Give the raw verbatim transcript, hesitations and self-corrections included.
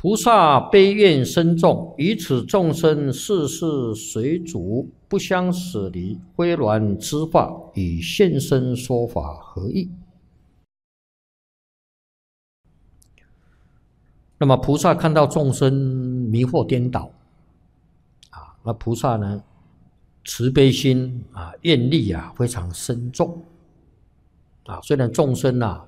菩萨悲愿深重，以此众生世世随主，不相使离，非鸾之法，与现身说法何异？那么菩萨看到众生迷惑颠倒，啊，那菩萨呢，慈悲心啊，愿力啊，非常深重，啊，虽然众生啊